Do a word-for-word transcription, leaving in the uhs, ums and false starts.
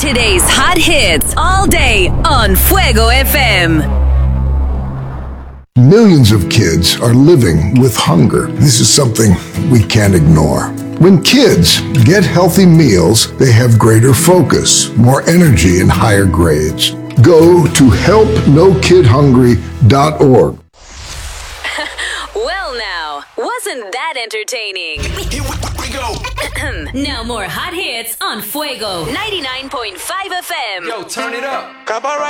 Today's hot hits all day on Fuego F M. Millions of kids are living with hunger. This is something we can't ignore. When kids get healthy meals, they have greater focus, more energy, and higher grades. Go to help no kid hungry dot org. Well now, wasn't that entertaining? Here we go. Now more hot hits on Fuego ninety-nine point five F M. Yo, turn it up.